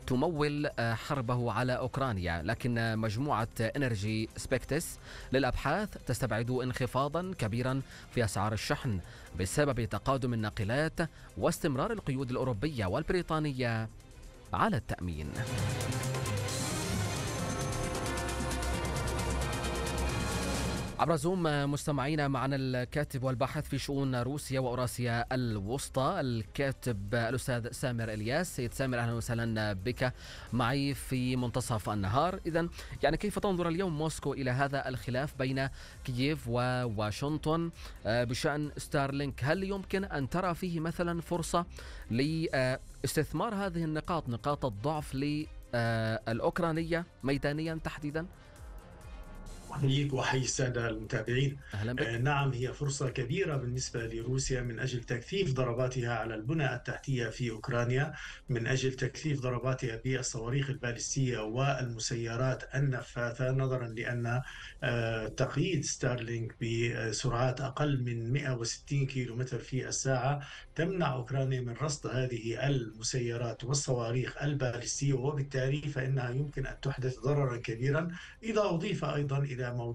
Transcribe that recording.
تمول حربه على أوكرانيا، لكن مجموعة إنرجي سبيكتس للأبحاث تستبعد انخفاضا كبيرا في أسعار الشحن بسبب تقادم الناقلات واستمرار القيود الأوروبية والبريطانية على التأمين. عبر زوم مستمعين معنا الكاتب والباحث في شؤون روسيا وأوراسيا الوسطى، الكاتب الأستاذ سامر إلياس. سيد سامر، أهلا وسهلا بك معي في منتصف النهار. إذن يعني كيف تنظر اليوم موسكو إلى هذا الخلاف بين كييف وواشنطن بشأن ستارلينك؟ هل يمكن أن ترى فيه مثلا فرصة لاستثمار هذه النقاط، نقاط الضعف للأوكرانية ميدانيا تحديدا؟ أحييك وأحيي السادة المتابعين. أهلا بك. نعم، هي فرصة كبيرة بالنسبة لروسيا من أجل تكثيف ضرباتها على البنى التحتية في أوكرانيا، من أجل تكثيف ضرباتها بالصواريخ البالستية والمسيرات النفاثة، نظرا لأن تقييد ستارلينك بسرعات أقل من 160 كيلومتر في الساعة تمنع أوكرانيا من رصد هذه المسيرات والصواريخ البالستية، وبالتالي فإنها يمكن أن تحدث ضررا كبيرا. إذا أضيف أيضا إلى موضوع